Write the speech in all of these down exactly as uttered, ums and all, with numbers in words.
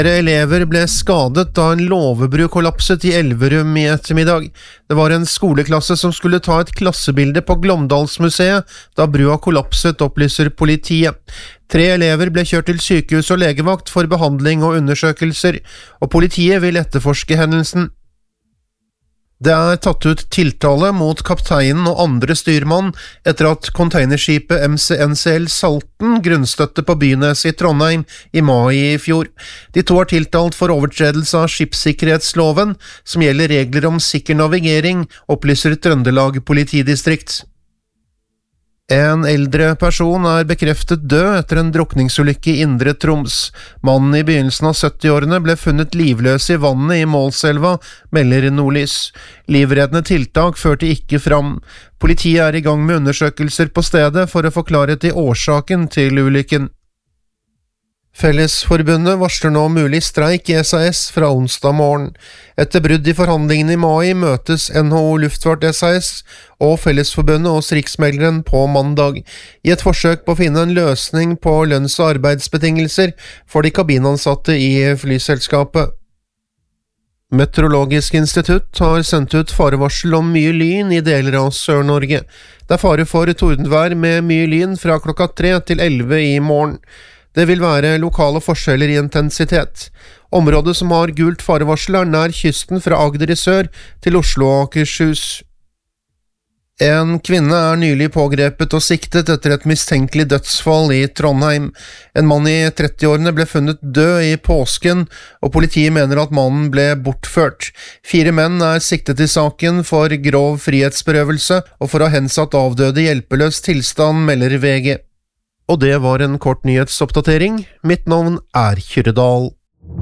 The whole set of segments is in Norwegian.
Elever ble skadet da en låvebru kollapset i Elverum i ettermiddag. Det var en skoleklasse som skulle ta et klassebilde på Glåmdalsmuseet da brua kollapset, opplyser politiet. Tre elever ble kjørt til sykehus og legevakt for behandling og undersøkelser, og politiet vil etterforske hendelsen. Det er tatt ut tiltale mot kapteinen og andre styrmann etter at containerskipet M C N C L Salten grunnstøtte på Bynes i Trondheim i mai i fjor. De to er tiltalt for overtredelse av skipssikkerhetsloven, som gjelder regler om sikker navigering, opplyser Trøndelag politidistrikt. En eldre person er bekreftet død etter en drukningsulykke i Indre Troms. Mannen i begynnelsen av syttiårene ble funnet livløs i vannet i Målselva, melder Nordlys. Livreddende tiltak førte ikke fram. Politiet er i gang med undersøkelser på stedet for å få klarhet i årsaken til ulykken. Fellesforbundet varsler nå mulig streik i S A S fra onsdag morgen. Etter brudd i forhandlingene i mai møtes N H O Luftfart S A S og Fellesforbundet hos Riksmegleren på mandag, i et forsøk på å finne en løsning på lønns- og arbeidsbetingelser for de kabinansatte i flyselskapet. Meteorologisk institutt har sendt ut farevarsel om mye lyn i deler av Sør-Norge. Det er fare for tordenvær med mye lyn fra klokka tre til elleve i morgen. Det vil være lokale forskjeller i intensitet. Området som har gult farevarsel er nær kysten fra Agder i sør til Oslo og Akershus. En kvinne er nylig pågrepet og siktet etter et mistenkelig dødsfall i Trondheim. En mann i trettiårene ble funnet død i påsken, og politiet mener at mannen ble bortført. Fire menn er siktet i saken for grov frihetsberøvelse og for å ha hensatt avdøde i hjelpeløs tilstand, melder V G. Og det var en kort nyhetsoppdatering. Mitt navn er Kyrredal.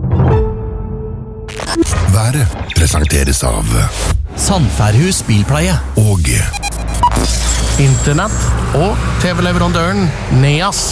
Været presenteres av Sandfærhus bilpleie og Internett og T V-leverandøren Neas.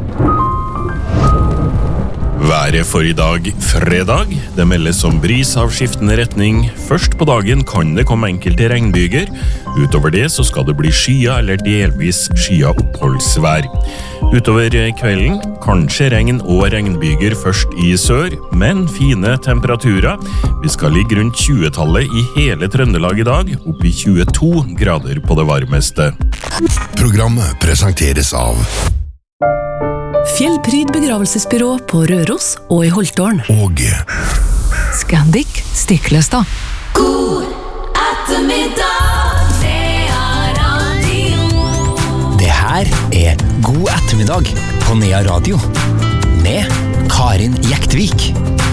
Været for i dag, fredag. Det meldes om bris av skiftende retning. Først på dagen kan det komme enkelte regnbyger. Utover det så skal det bli skya eller delvis skya oppholdsvær. Utover kvelden, kanskje regn og regnbyger først i sør, men fine temperaturer. Vi skal ligge rundt tjue-tallet i hele Trøndelag i dag, opp i tjueto grader på det varmeste. Programmet presenteres av Fjellpryd begravelsesbyrå på Røros og i Holtårn. og Scandic Stiklestad. God ettermiddag, det er radio. Det her er God ettermiddag på Nea Radio med Karin Jektvik.